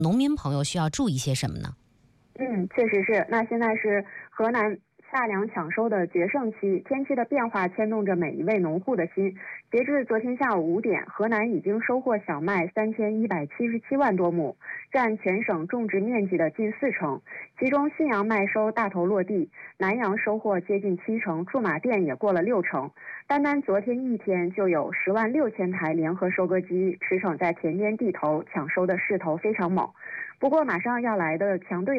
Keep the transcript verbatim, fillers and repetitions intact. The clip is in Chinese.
农民朋友需要注意些什么呢？ 嗯，确实是。那现在是河南夏粮抢收的决胜期，天气的变化牵动着每一位农户的心。截至昨天下午五点，河南已经收获小麦三千一百七十七万多亩，占全省种植面积的近四成。其中信阳麦收大头落地，南阳收获接近七成，驻马店也过了六成。单单昨天一天就有十万六千台联合收割机驰骋在田间地头，抢收的势头非常猛。不过马上要来的强对